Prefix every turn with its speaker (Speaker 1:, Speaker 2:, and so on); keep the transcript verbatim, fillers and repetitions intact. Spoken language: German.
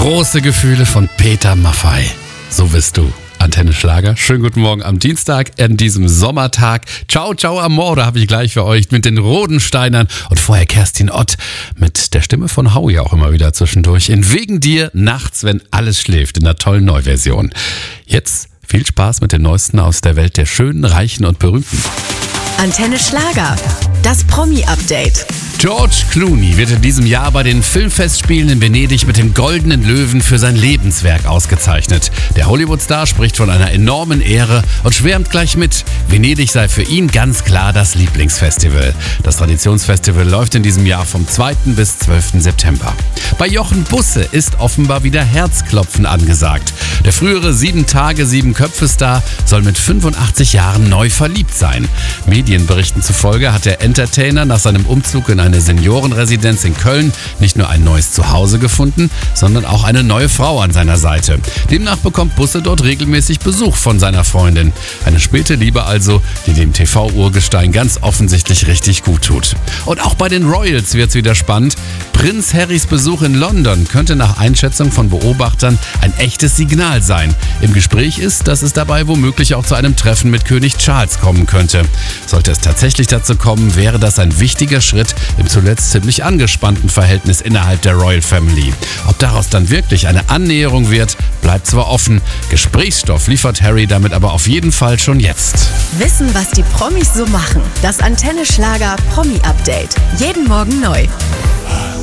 Speaker 1: Große Gefühle von Peter Maffay. So bist du. Antenne Schlager. Schönen guten Morgen am Dienstag, an diesem Sommertag. Ciao, ciao, Amor, da habe ich gleich für euch mit den Rodensteinern und vorher Kerstin Ott mit der Stimme von Howie auch immer wieder zwischendurch. In Wegen dir nachts, wenn alles schläft, in der tollen Neuversion. Jetzt viel Spaß mit den Neuesten aus der Welt der Schönen, Reichen und Berühmten.
Speaker 2: Antenne Schlager, das Promi-Update.
Speaker 1: George Clooney wird in diesem Jahr bei den Filmfestspielen in Venedig mit dem Goldenen Löwen für sein Lebenswerk ausgezeichnet. Der Hollywood-Star spricht von einer enormen Ehre und schwärmt gleich mit. Venedig sei für ihn ganz klar das Lieblingsfestival. Das Traditionsfestival läuft in diesem Jahr vom zweiten bis zwölften September. Bei Jochen Busse ist offenbar wieder Herzklopfen angesagt. Der frühere Sieben-Tage-Sieben-Köpfe-Star soll mit fünfundachtzig Jahren neu verliebt sein. Medienberichten zufolge hat der Entertainer nach seinem Umzug in eine Seniorenresidenz in Köln nicht nur ein neues Zuhause gefunden, sondern auch eine neue Frau an seiner Seite. Demnach bekommt Busse dort regelmäßig Besuch von seiner Freundin. Eine späte Liebe also, die dem T V-Urgestein ganz offensichtlich richtig gut tut. Und auch bei den Royals wird's wieder spannend. Prinz Harrys Besuch in London könnte nach Einschätzung von Beobachtern ein echtes Signal sein. Im Gespräch ist, dass es dabei womöglich auch zu einem Treffen mit König Charles kommen könnte. Sollte es tatsächlich dazu kommen, wäre das ein wichtiger Schritt im zuletzt ziemlich angespannten Verhältnis innerhalb der Royal Family. Ob daraus dann wirklich eine Annäherung wird, bleibt zwar offen. Gesprächsstoff liefert Harry damit aber auf jeden Fall schon jetzt.
Speaker 2: Wissen, was die Promis so machen. Das Antenne Schlager Promi-Update. Jeden Morgen neu.